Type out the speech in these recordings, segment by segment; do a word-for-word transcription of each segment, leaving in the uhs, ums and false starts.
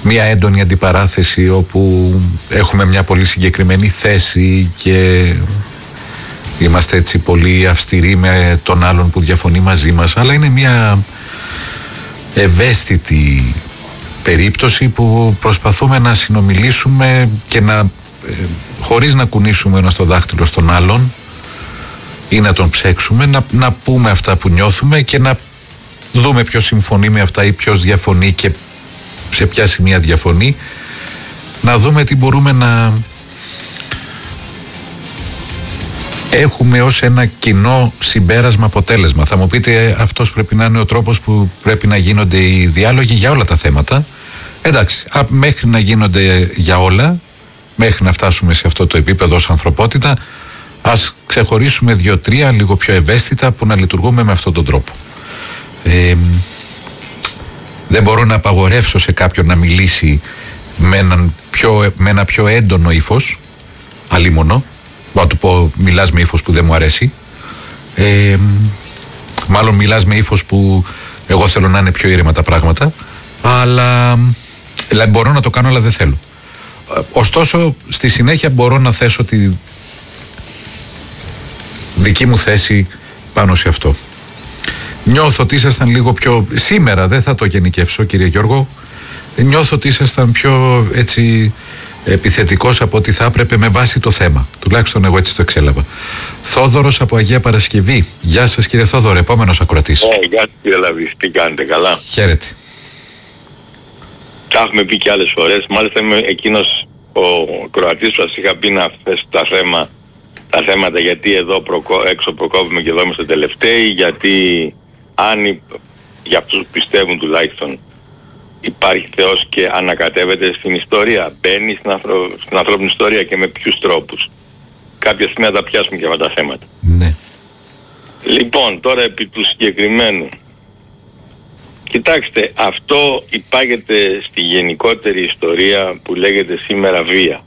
μια έντονη αντιπαράθεση όπου έχουμε μια πολύ συγκεκριμένη θέση και είμαστε έτσι πολύ αυστηροί με τον άλλον που διαφωνεί μαζί μας, αλλά είναι μια ευαίσθητη περίπτωση που προσπαθούμε να συνομιλήσουμε και να, ε, χωρίς να κουνήσουμε ένα το δάχτυλο στον άλλον ή να τον ψέξουμε, να, να πούμε αυτά που νιώθουμε και να δούμε ποιος συμφωνεί με αυτά ή ποιος διαφωνεί και σε ποια σημεία διαφωνεί, να δούμε τι μπορούμε να έχουμε ως ένα κοινό συμπέρασμα αποτέλεσμα. Θα μου πείτε, αυτός πρέπει να είναι ο τρόπος που πρέπει να γίνονται οι διάλογοι για όλα τα θέματα. Εντάξει, α, μέχρι να γίνονται για όλα, μέχρι να φτάσουμε σε αυτό το επίπεδο ως ανθρωπότητα, ας ξεχωρίσουμε δύο-τρία λίγο πιο ευαίσθητα που να λειτουργούμε με αυτόν τον τρόπο. Ε, δεν μπορώ να απαγορεύσω σε κάποιον να μιλήσει με, έναν πιο, με ένα πιο έντονο ύφος, αλίμονο. Μπορώ να του πω, μιλάς με ύφος που δεν μου αρέσει. Ε, μάλλον μιλάς με ύφος που εγώ θέλω να είναι πιο ήρεμα τα πράγματα. Αλλά δηλαδή μπορώ να το κάνω, αλλά δεν θέλω. Ωστόσο, στη συνέχεια μπορώ να θέσω τη δική μου θέση πάνω σε αυτό. Νιώθω ότι ήσασταν λίγο πιο... Σήμερα δεν θα το γενικεύσω, κύριε Γιώργο. Νιώθω ότι ήσασταν πιο έτσι επιθετικός από ό,τι θα έπρεπε με βάση το θέμα. Τουλάχιστον εγώ έτσι το εξέλαβα. Θόδωρος από Αγία Παρασκευή. Γεια σας, κύριε Θόδωρο, επόμενος ακροατής. Ε, γεια σας, κύριε Λαβής, τι κάνετε, καλά? Χαίρετε. Τα έχουμε πει και άλλες φορές. Μάλιστα είμαι εκείνος ο ακροατής που σας είχα πει να θέσω τα, θέμα, τα θέματα, γιατί εδώ προκο, έξω προκόβουμε και εδώ είμαστε τελευταίοι, γιατί αν υ, για αυτούς που πιστεύουν τουλάχιστον υπάρχει Θεός και ανακατεύεται στην ιστορία, μπαίνει στην, ανθρω... στην ανθρώπινη ιστορία και με ποιους τρόπους. Κάποια στιγμή θα τα πιάσουμε και αυτά τα θέματα. Ναι. Λοιπόν, τώρα επί του συγκεκριμένου. Κοιτάξτε, αυτό υπάγεται στη γενικότερη ιστορία που λέγεται σήμερα βία,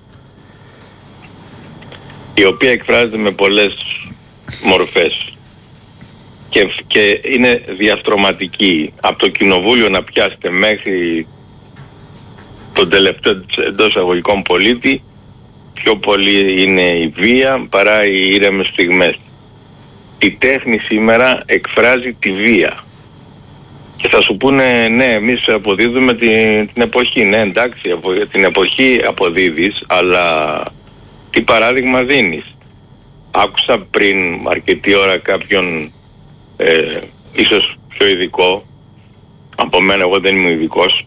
η οποία εκφράζεται με πολλές μορφές και, και είναι διαστρωματική. Από το κοινοβούλιο να πιάσετε μέχρι τον τελευταίο εντός εισαγωγικών πολίτη, πιο πολύ είναι η βία παρά οι ήρεμες στιγμές. Η τέχνη σήμερα εκφράζει τη βία. Και θα σου πούνε, ναι, εμείς αποδίδουμε την, την εποχή. Ναι, εντάξει, απο, την εποχή αποδίδεις, αλλά τι παράδειγμα δίνεις? Άκουσα πριν αρκετή ώρα κάποιον, ε, ίσως πιο ειδικό, από μένα, εγώ δεν είμαι ειδικός,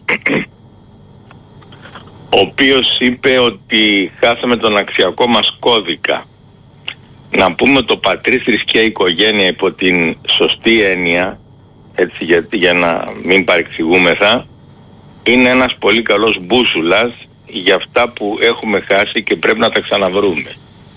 ο οποίος είπε ότι χάσαμε τον αξιακό μας κώδικα. Να πούμε το πατρίς, θρησκεία, οικογένεια υπό την σωστή έννοια, έτσι, για, για να μην παρεξηγούμεθα, είναι ένας πολύ καλός μπούσουλας για αυτά που έχουμε χάσει και πρέπει να τα ξαναβρούμε.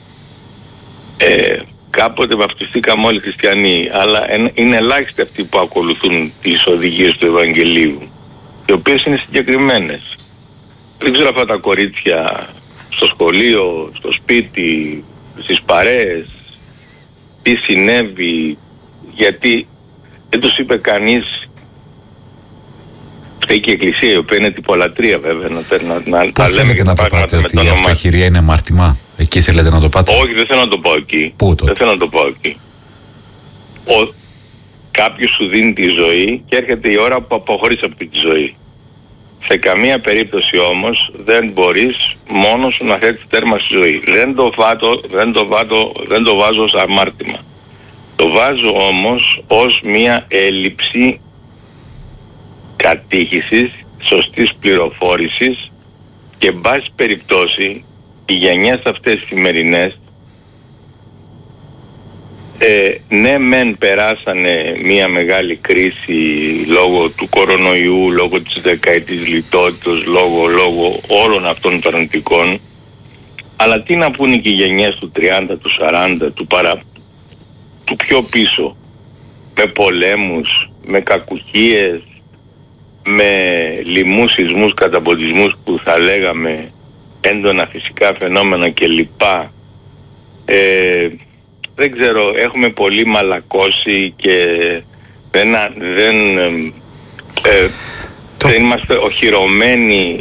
Ε, κάποτε βαπτιστήκαμε όλοι οι χριστιανοί, αλλά είναι ελάχιστοι αυτοί που ακολουθούν τις οδηγίες του Ευαγγελίου, οι οποίες είναι συγκεκριμένες. Δεν ξέρω αυτά τα κορίτσια στο σχολείο, στο σπίτι, στις παρέες, τι συνέβη, γιατί δεν τους είπε κανείς. Φταίει και η Εκκλησία, η οποία είναι τυπολατρεία βέβαια, να, να, να τα λέμε και να το πάτε ότι η αυτοχειρία είναι αμάρτημα? Εκεί θέλετε να το πάτε? Όχι, δεν θέλω να το πω εκεί. Πού το? Δεν θέλω να το πω εκεί. Ο, κάποιος σου δίνει τη ζωή και έρχεται η ώρα που αποχωρείς από τη ζωή. Σε καμία περίπτωση όμως δεν μπορείς μόνος σου να θέτεις τέρμα στη ζωή. Δεν το, βάτω, δεν, το βάτω, δεν το βάζω ως αμάρτημα. Το βάζω όμως ως μια έλλειψη κατήχησης, σωστής πληροφόρησης και εν πάση περιπτώσει οι γενιές αυτές σημερινές ε, ναι μεν περάσανε μια μεγάλη κρίση λόγω του κορονοϊού, λόγω της δεκαετής λιτότητας, λόγω, λόγω όλων αυτών των αρνητικών, αλλά τι να πούνε και οι γενιές του τριάντα, του σαράντα, του παρα... του πιο πίσω, με πολέμους, με κακουχίες, με λοιμούς, σεισμούς, καταποντισμούς που θα λέγαμε, έντονα φυσικά φαινόμενα κλπ. Ε, δεν ξέρω, έχουμε πολύ μαλακώσει και δεν, δεν, ε, δεν είμαστε οχυρωμένοι